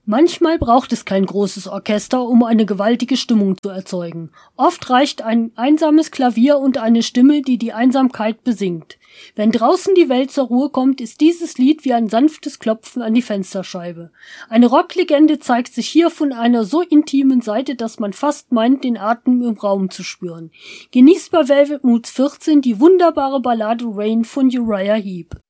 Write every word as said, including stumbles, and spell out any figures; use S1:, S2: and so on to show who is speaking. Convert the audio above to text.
S1: Manchmal braucht es kein großes Orchester, um eine gewaltige Stimmung zu erzeugen. Oft reicht ein einsames Klavier und eine Stimme, die die Einsamkeit besingt. Wenn draußen die Welt zur Ruhe kommt, ist dieses Lied wie ein sanftes Klopfen an die Fensterscheibe. Eine Rocklegende zeigt sich hier von einer so intimen Seite, dass man fast meint, den Atem im Raum zu spüren. Genießt bei Velvet Moods vierzehn die wunderbare Ballade Rain von Uriah Heep.